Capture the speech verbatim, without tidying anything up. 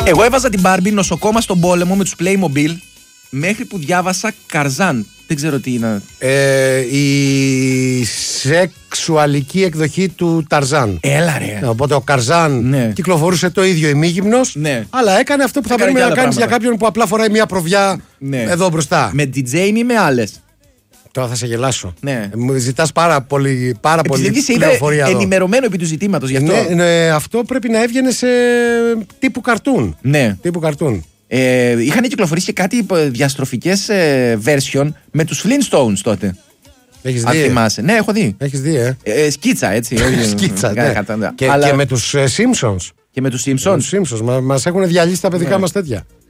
Εγώ έβαζα την Barbie νοσοκόμα στον πόλεμο με τους Playmobil μέχρι που διάβασα Καρζάν. Δεν ξέρω τι είναι. Ε, η σεξουαλική εκδοχή του Ταρζάν. Έλα ρε. Οπότε ο Καρζάν ναι. κυκλοφορούσε το ίδιο ημίγυμνος, ναι. αλλά έκανε αυτό που θα πρέπει να κάνεις για κάποιον που απλά φοράει μια προβιά ναι. εδώ μπροστά. Με ντι τζέι ή με άλλες. Τώρα θα σε γελάσω. Ναι. Μου ζητάς πάρα πολύ, πάρα πολύ πληροφορία εδώ. Ενημερωμένο επί του ζητήματος γι' αυτό. Ναι, ναι, αυτό πρέπει να έβγαινε σε τύπου καρτούν. Ναι. Τύπου καρτούν. Ε, είχαν κυκλοφορήσει και κάτι διαστροφικές ε, version με τους Flintstones τότε. Έχεις αν δει. θυμάσαι. Ναι, έχω δει. Έχεις δει, ε. ε σκίτσα, έτσι. Σκίτσα, ναι. Και, Αλλά... και με τους ε, Simpsons. Και με τους Simpsons. Με τους Simpsons. Μα, μας έχουν διαλύσει τα παιδικά ναι. μας τέτοια.